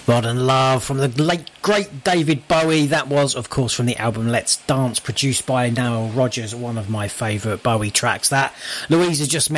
Modern Love from the late great David Bowie. That was, of course, from the album Let's Dance, produced by Nile Rodgers, one of my favourite Bowie tracks. That Louisa just